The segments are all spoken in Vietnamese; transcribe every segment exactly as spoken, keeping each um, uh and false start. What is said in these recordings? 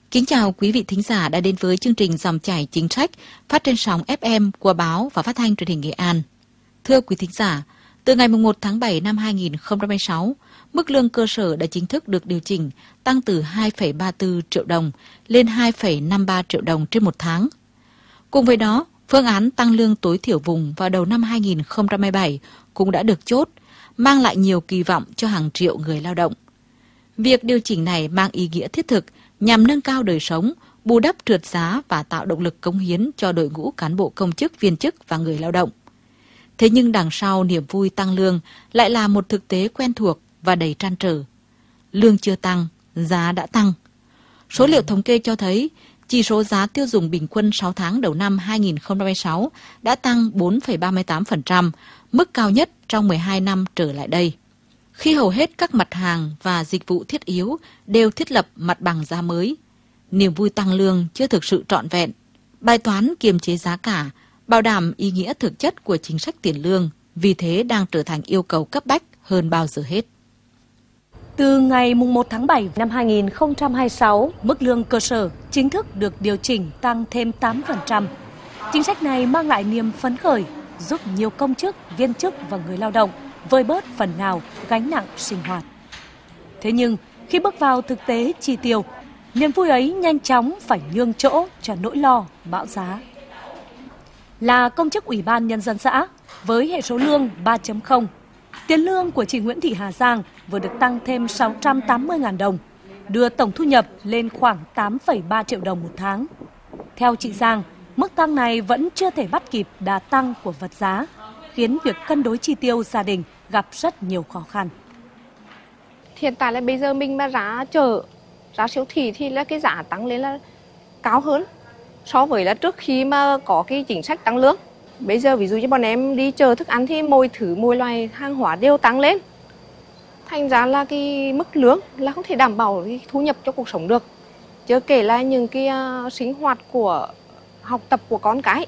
Kính chào quý vị thính giả đã đến với chương trình Dòng chảy chính sách phát trên sóng ép em của báo và phát thanh truyền hình Nghệ An. Thưa quý thính giả, từ ngày mùng một tháng bảy năm hai nghìn không trăm hai mươi sáu, mức lương cơ sở đã chính thức được điều chỉnh tăng từ hai phẩy ba mươi tư triệu đồng lên hai phẩy năm mươi ba triệu đồng trên một tháng. Cùng với đó, phương án tăng lương tối thiểu vùng vào đầu năm hai nghìn không trăm hai mươi bảy cũng đã được chốt, mang lại nhiều kỳ vọng cho hàng triệu người lao động. Việc điều chỉnh này mang ý nghĩa thiết thực nhằm nâng cao đời sống, bù đắp trượt giá và tạo động lực cống hiến cho đội ngũ cán bộ công chức, viên chức và người lao động. Thế nhưng đằng sau niềm vui tăng lương lại là một thực tế quen thuộc và đầy trăn trở. Lương chưa tăng, giá đã tăng. Số liệu thống kê cho thấy, chỉ số giá tiêu dùng bình quân sáu tháng đầu năm hai nghìn không trăm hai mươi sáu đã tăng bốn phẩy ba mươi tám phần trăm, mức cao nhất trong mười hai năm trở lại đây. Khi hầu hết các mặt hàng và dịch vụ thiết yếu đều thiết lập mặt bằng giá mới, niềm vui tăng lương chưa thực sự trọn vẹn. Bài toán kiềm chế giá cả, bảo đảm ý nghĩa thực chất của chính sách tiền lương, vì thế đang trở thành yêu cầu cấp bách hơn bao giờ hết. Từ ngày mùng một tháng bảy năm hai nghìn không trăm hai mươi sáu, mức lương cơ sở chính thức được điều chỉnh tăng thêm tám phần trăm. Chính sách này mang lại niềm phấn khởi, giúp nhiều công chức, viên chức và người lao động vơi bớt phần nào gánh nặng sinh hoạt. Thế nhưng, khi bước vào thực tế chi tiêu, niềm vui ấy nhanh chóng phải nhường chỗ cho nỗi lo bão giá. Là công chức Ủy ban Nhân dân xã, với hệ số lương ba chấm không, tiền lương của chị Nguyễn Thị Hà Giang vừa được tăng thêm sáu trăm tám mươi nghìn đồng, đưa tổng thu nhập lên khoảng tám phẩy ba triệu đồng một tháng. Theo chị Giang, mức tăng này vẫn chưa thể bắt kịp đà tăng của vật giá, khiến việc cân đối chi tiêu gia đình gặp rất nhiều khó khăn. Hiện tại là bây giờ mình mà giá chợ, giá siêu thị thì là cái giá tăng lên là cao hơn so với là trước khi mà có cái chính sách tăng lương. Bây giờ ví dụ như bọn em đi chợ thức ăn thì mỗi thứ, mỗi loại hàng hóa đều tăng lên. Thành ra là cái mức lương là không thể đảm bảo cái thu nhập cho cuộc sống được. Chưa kể là những cái uh, sinh hoạt của học tập của con cái.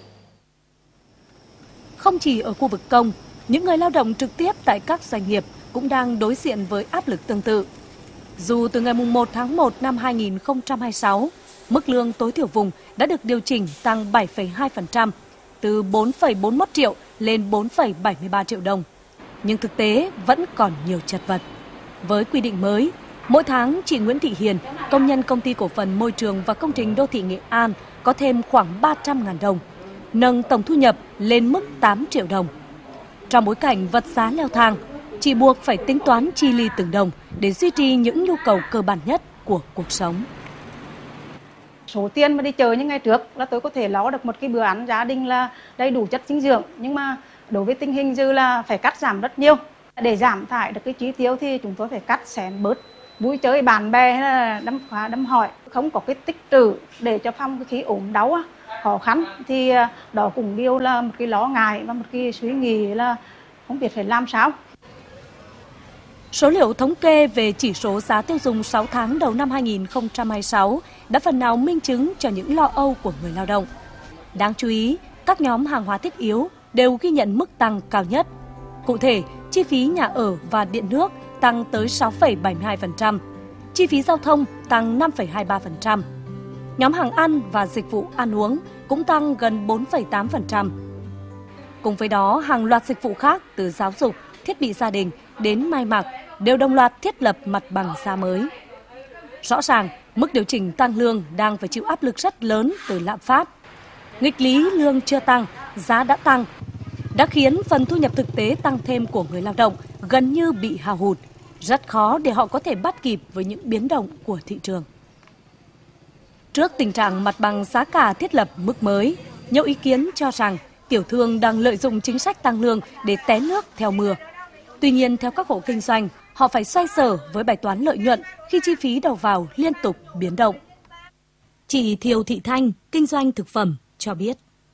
Không chỉ ở khu vực công, những người lao động trực tiếp tại các doanh nghiệp cũng đang đối diện với áp lực tương tự. Dù từ ngày mùng một tháng một năm hai nghìn không trăm hai mươi sáu, mức lương tối thiểu vùng đã được điều chỉnh tăng bảy phẩy hai phần trăm, từ bốn phẩy bốn mươi mốt triệu lên bốn phẩy bảy mươi ba triệu đồng. Nhưng thực tế vẫn còn nhiều chật vật. Với quy định mới, mỗi tháng chị Nguyễn Thị Hiền, công nhân công ty cổ phần môi trường và công trình đô thị Nghệ An có thêm khoảng ba trăm nghìn đồng, nâng tổng thu nhập lên mức tám triệu đồng. Trong bối cảnh vật giá leo thang, chị buộc phải tính toán chi li từng đồng để duy trì những nhu cầu cơ bản nhất của cuộc sống. Số tiền mà đi chợ như ngày trước là tôi có thể lo được một cái bữa ăn gia đình là đầy đủ chất dinh dưỡng, nhưng mà đối với tình hình dư là phải cắt giảm rất nhiều. Để giảm thải được cái chi tiêu thì chúng tôi phải cắt xén bớt vui chơi bạn bè hay là đâm phá đâm hỏi, không có cái tích trữ để cho phòng khi ốm đau khó khăn thì đó cũng điều là một cái lo ngại và một cái suy nghĩ là không biết phải làm sao. Số liệu thống kê về chỉ số giá tiêu dùng sáu tháng đầu năm hai nghìn không trăm hai mươi sáu đã phần nào minh chứng cho những lo âu của người lao động. Đáng chú ý, các nhóm hàng hóa thiết yếu đều ghi nhận mức tăng cao nhất. Cụ thể, chi phí nhà ở và điện nước tăng tới sáu phẩy bảy mươi hai phần trăm, chi phí giao thông tăng năm phẩy hai mươi ba phần trăm. Nhóm hàng ăn và dịch vụ ăn uống cũng tăng gần bốn phẩy tám phần trăm. Cùng với đó, hàng loạt dịch vụ khác từ giáo dục, thiết bị gia đình đến may mặc đều đồng loạt thiết lập mặt bằng giá mới. Rõ ràng, mức điều chỉnh tăng lương đang phải chịu áp lực rất lớn từ lạm phát. Nghịch lý lương chưa tăng, giá đã tăng, đã khiến phần thu nhập thực tế tăng thêm của người lao động gần như bị hao hụt, rất khó để họ có thể bắt kịp với những biến động của thị trường. Trước tình trạng mặt bằng giá cả thiết lập mức mới, nhiều ý kiến cho rằng tiểu thương đang lợi dụng chính sách tăng lương để té nước theo mưa. Tuy nhiên, theo các hộ kinh doanh, họ phải xoay sở với bài toán lợi nhuận khi chi phí đầu vào liên tục biến động. Chị Thiều Thị Thanh, kinh doanh thực phẩm, cho biết.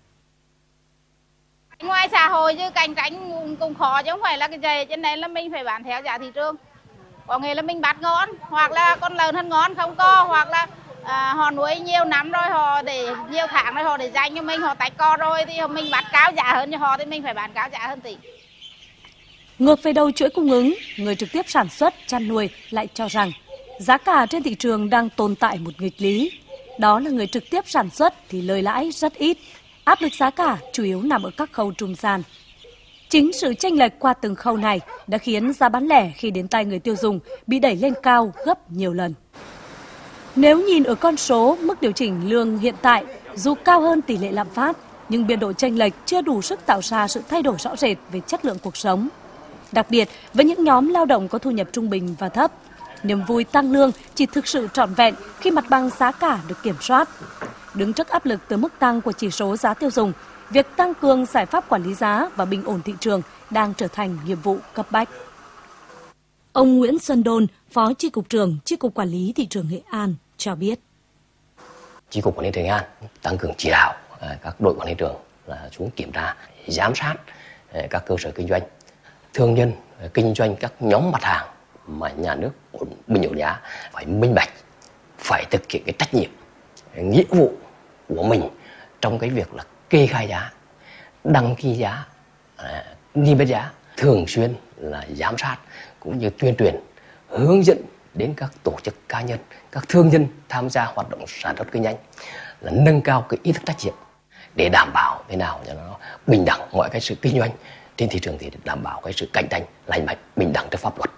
Ngoài xã hội chứ cạnh tranh cũng khó chứ không phải là cái gì, cho nên là mình phải bán theo giá thị trường. Có nghĩa là mình bắt ngon, hoặc là con lợn hơn ngon không có, hoặc là à, họ nuôi nhiều năm rồi, họ để nhiều tháng rồi họ để dành cho mình, họ tách co rồi thì mình bắt cao giá hơn cho họ thì mình phải bán cao giá hơn tỷ. Ngược về đầu chuỗi cung ứng, người trực tiếp sản xuất, chăn nuôi lại cho rằng giá cả trên thị trường đang tồn tại một nghịch lý. đó là người trực tiếp sản xuất thì lời lãi rất ít. Áp lực giá cả chủ yếu nằm ở các khâu trung gian. Chính sự chênh lệch qua từng khâu này đã khiến giá bán lẻ khi đến tay người tiêu dùng bị đẩy lên cao gấp nhiều lần. Nếu nhìn ở con số, mức điều chỉnh lương hiện tại dù cao hơn tỷ lệ lạm phát, nhưng biên độ chênh lệch chưa đủ sức tạo ra sự thay đổi rõ rệt về chất lượng cuộc sống. Đặc biệt với những nhóm lao động có thu nhập trung bình và thấp, niềm vui tăng lương chỉ thực sự trọn vẹn khi mặt bằng giá cả được kiểm soát. Đứng trước áp lực từ mức tăng của chỉ số giá tiêu dùng, việc tăng cường giải pháp quản lý giá và bình ổn thị trường đang trở thành nhiệm vụ cấp bách. Ông Nguyễn Xuân Đôn, Phó Chi cục trưởng Chi cục Quản lý Thị trường Nghệ An cho biết. Chi cục Quản lý Thị trường Nghệ An tăng cường chỉ đạo các đội quản lý thị trường là xuống kiểm tra, giám sát các cơ sở kinh doanh, thương nhân kinh doanh các nhóm mặt hàng mà nhà nước bình ổn giá phải minh bạch, phải thực hiện cái trách nhiệm, nghĩa vụ của mình trong cái việc là kê khai giá, đăng ký giá, niêm yết giá, thường xuyên là giám sát cũng như tuyên truyền, hướng dẫn đến các tổ chức cá nhân, các thương nhân tham gia hoạt động sản xuất kinh doanh là nâng cao cái ý thức trách nhiệm để đảm bảo thế nào cho nó bình đẳng mọi cái sự kinh doanh trên thị trường, thì đảm bảo cái sự cạnh tranh lành mạnh, bình đẳng trước pháp luật.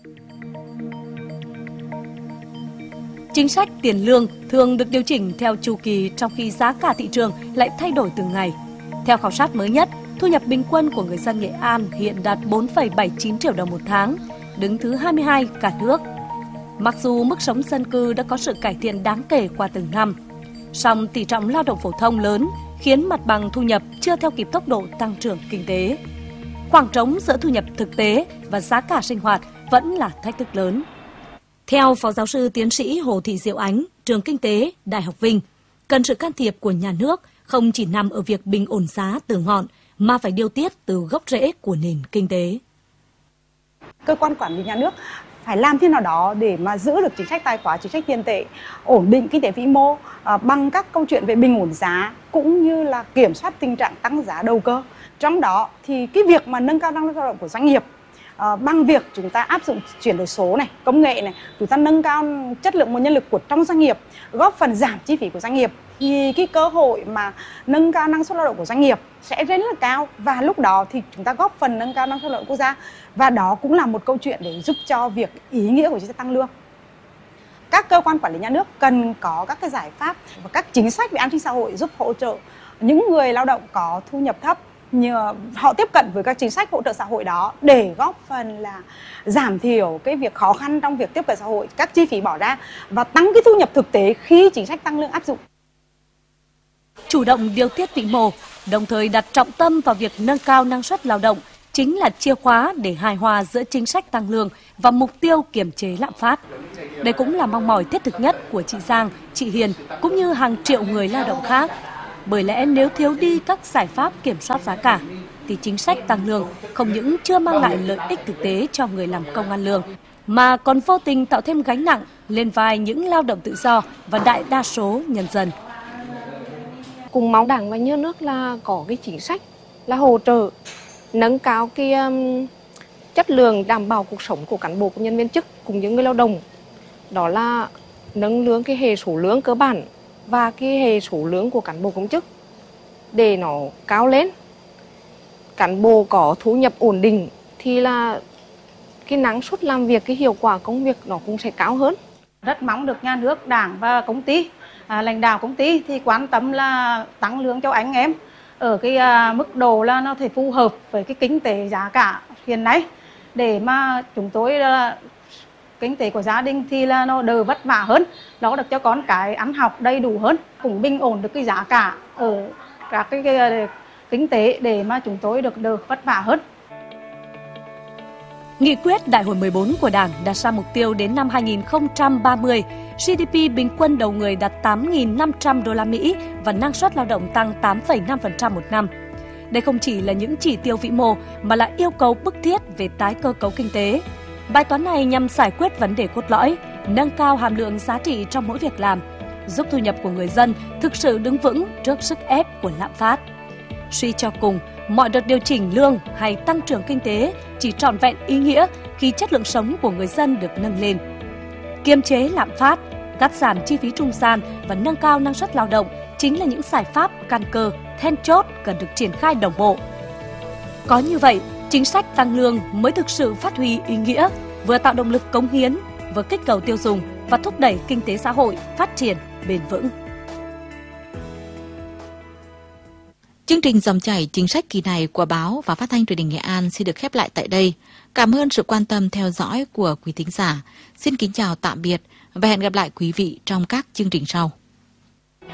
Chính sách tiền lương thường được điều chỉnh theo chu kỳ, trong khi giá cả thị trường lại thay đổi từng ngày. Theo khảo sát mới nhất, thu nhập bình quân của người dân Nghệ An hiện đạt bốn phẩy bảy chín triệu đồng một tháng, đứng thứ hai mươi hai cả nước. Mặc dù mức sống dân cư đã có sự cải thiện đáng kể qua từng năm, song tỷ trọng lao động phổ thông lớn khiến mặt bằng thu nhập chưa theo kịp tốc độ tăng trưởng kinh tế. Khoảng trống giữa thu nhập thực tế và giá cả sinh hoạt vẫn là thách thức lớn. Theo Phó Giáo sư Tiến sĩ Hồ Thị Diệu Ánh, Trường Kinh tế, Đại học Vinh, cần sự can thiệp của nhà nước không chỉ nằm ở việc bình ổn giá từ ngọn, mà phải điều tiết từ gốc rễ của nền kinh tế. Cơ quan quản lý nhà nước phải làm thế nào đó để mà giữ được chính sách tài khóa, chính sách tiền tệ, ổn định kinh tế vĩ mô à, bằng các câu chuyện về bình ổn giá cũng như là kiểm soát tình trạng tăng giá đầu cơ. Trong đó thì cái việc mà nâng cao năng suất lao động của doanh nghiệp à, bằng việc chúng ta áp dụng chuyển đổi số này, công nghệ này, chúng ta nâng cao chất lượng nguồn nhân lực của trong doanh nghiệp, góp phần giảm chi phí của doanh nghiệp, thì cái cơ hội mà nâng cao năng suất lao động của doanh nghiệp sẽ rất là cao, và lúc đó thì chúng ta góp phần nâng cao năng suất lao động quốc gia, và đó cũng là một câu chuyện để giúp cho việc ý nghĩa của chính sách tăng lương. Các cơ quan quản lý nhà nước cần có các cái giải pháp và các chính sách về an sinh xã hội giúp hỗ trợ những người lao động có thu nhập thấp, nhờ họ tiếp cận với các chính sách hỗ trợ xã hội đó để góp phần là giảm thiểu cái việc khó khăn trong việc tiếp cận xã hội, các chi phí bỏ ra và tăng cái thu nhập thực tế khi chính sách tăng lương áp dụng. Chủ động điều tiết vĩ mô, đồng thời đặt trọng tâm vào việc nâng cao năng suất lao động chính là chìa khóa để hài hòa giữa chính sách tăng lương và mục tiêu kiềm chế lạm phát. Đây cũng là mong mỏi thiết thực nhất của chị Giang, chị Hiền cũng như hàng triệu người lao động khác. Bởi lẽ nếu thiếu đi các giải pháp kiểm soát giá cả, thì chính sách tăng lương không những chưa mang lại lợi ích thực tế cho người làm công ăn lương, mà còn vô tình tạo thêm gánh nặng lên vai những lao động tự do và đại đa số nhân dân. Cùng mong Đảng và Nhà nước là có cái chính sách là hỗ trợ nâng cao cái um, chất lượng đảm bảo cuộc sống của cán bộ công nhân viên chức cùng những người lao động. Đó là nâng lương cái hệ số lương cơ bản và cái hệ số lương của cán bộ công chức để nó cao lên. Cán bộ có thu nhập ổn định thì là cái năng suất làm việc, cái hiệu quả công việc nó cũng sẽ cao hơn. Rất mong được nhà nước, Đảng và công ty, à, lãnh đạo công ty thì quan tâm là tăng lương cho anh em ở cái à, mức độ là nó thể phù hợp với cái kinh tế giá cả hiện nay, để mà chúng tôi là kinh tế của gia đình thì là nó đỡ vất vả hơn, nó được cho con cái ăn học đầy đủ hơn, cũng bình ổn được cái giá cả ở các cái, cái, cái kinh tế để mà chúng tôi được đỡ vất vả hơn. Nghị quyết Đại hội mười bốn của Đảng đặt ra mục tiêu đến năm hai nghìn không trăm ba mươi, giê đê pê bình quân đầu người đạt tám nghìn năm trăm đô la Mỹ và năng suất lao động tăng tám phẩy năm phần trăm một năm. Đây không chỉ là những chỉ tiêu vĩ mô mà là yêu cầu bức thiết về tái cơ cấu kinh tế. Bài toán này nhằm giải quyết vấn đề cốt lõi, nâng cao hàm lượng giá trị trong mỗi việc làm, giúp thu nhập của người dân thực sự đứng vững trước sức ép của lạm phát. Suy cho cùng, mọi đợt điều chỉnh lương hay tăng trưởng kinh tế chỉ trọn vẹn ý nghĩa khi chất lượng sống của người dân được nâng lên. Kiềm chế lạm phát, cắt giảm chi phí trung gian và nâng cao năng suất lao động chính là những giải pháp căn cơ, then chốt cần được triển khai đồng bộ. Có như vậy, chính sách tăng lương mới thực sự phát huy ý nghĩa, vừa tạo động lực cống hiến, vừa kích cầu tiêu dùng và thúc đẩy kinh tế xã hội phát triển bền vững. Chương trình Dòng chảy chính sách kỳ này của báo và Phát thanh Truyền hình Nghệ An xin được khép lại tại đây. Cảm ơn sự quan tâm theo dõi của quý thính giả. Xin kính chào tạm biệt và hẹn gặp lại quý vị trong các chương trình sau.